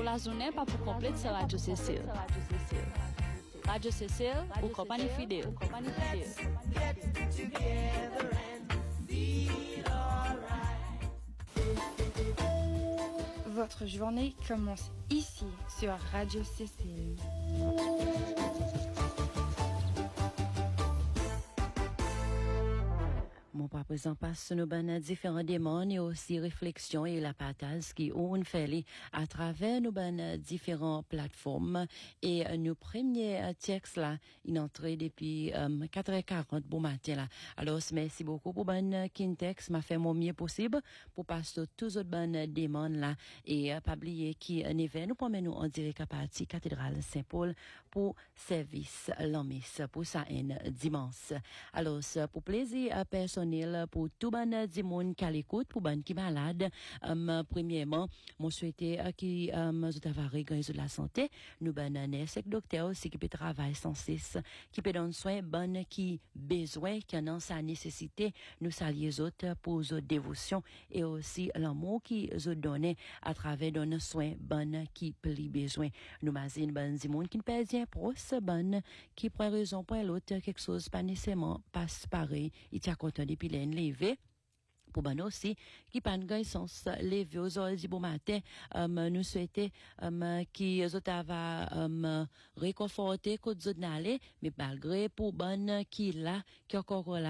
la journée pas pour compléter sur Radio Cécile. Radio Cécile ou compagnie fidèle. Let's get together and feel alright. Votre journée commence ici sur Radio Cécile. Mon pas présent passe nos bonnes différents demandes et aussi réflexions et la partage qui ont fait à travers nos bonnes différentes plateformes et nos premiers textes là, une entrée depuis 4h40 bon matin là. Alors merci beaucoup pour bonne Kintex m'a fait mon mieux possible pour passer tous autres bonnes demandes là et pas oublier qui n'est nous promène nous en direct à partir cathédrale Saint-Paul pour service l'homme pour ça un dimanche. Alors pour plaisir à personne pour tout ban di monde qui l'écoute pour ban qui malade premièrement mon souhaiter qui vous avoir de la santé nous ban nurse docteur aussi qui peut travailler sans cesse qui peut donner soin ban qui besoin qui en sa nécessité nous saluer autres pour autres dévotion et aussi l'amour qui vous donne à travers donner soin ban qui pli besoin nous mazine ban di monde qui ne perd bien proche ban qui prend raison pour l'autre quelque chose pas nécessairement passe pareil il t'a content depuis levé pour ben aussi qui pas gain sens lever aux heures du bon matin nous souhaiter qui autres va réconforter que d'autres n'aller mais malgré pour bonne qui là qui encore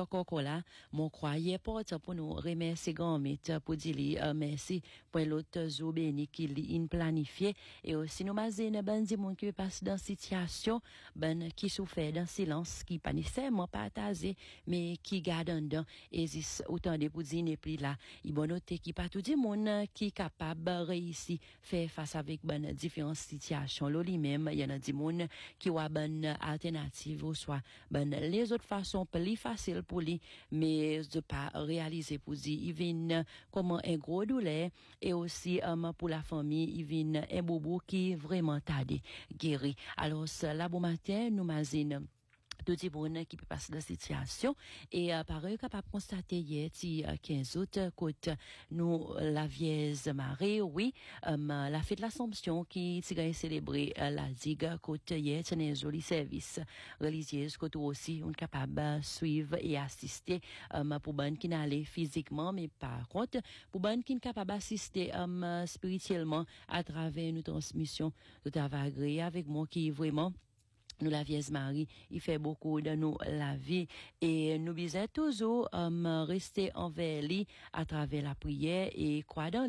là mon croyait porte pour nous remercier grand mère pour dire merci pour l'autre jour béni qui in planifié et aussi nous mazine ben di monde qui passe dans situation ben qui souffre dans silence qui pas nécessairement partager mais qui garde en dedans existe autant de pour dire puis là il bon noter qui pas tout le monde qui capable réussir faire face avec bonne différentes situations là lui-même il y en a du monde qui a bonne alternative ou soit bonne les autres façons plus facile pour lui mais de pas réaliser pour dire il vient comment un gros douleur et aussi pour la famille il vient un bobo qui vraiment tardé guéri alors là bon matin nous mazine tout le monde qui peut passer la situation et pareil capable constater hier 15 août côté nous la Vierge Marie oui la fête de l'Assomption qui s'est célébrée la digue côté hier c'est un joli service religieux côté aussi on capable suivre et assister pour bonne qui n'allait physiquement mais par contre pour bonne qui capable assister spirituellement à travers une transmission tout à agréé avec moi qui vraiment nous la Vierge Marie, il fait beaucoup de nous la vie et nous bisons toujours rester envers lui à travers la prière et croire dans